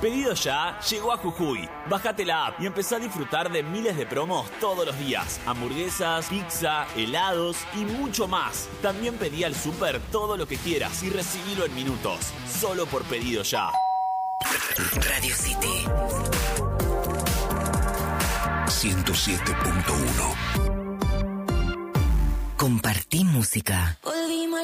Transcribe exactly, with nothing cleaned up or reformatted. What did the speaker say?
Pedido Ya llegó a Jujuy. Bájate la app y empezá a disfrutar de miles de promos todos los días. Hamburguesas, pizza, helados y mucho más. También pedí al súper todo lo que quieras y recibilo en minutos. Solo por Pedido Ya. Radio City ciento siete punto uno. Compartí música.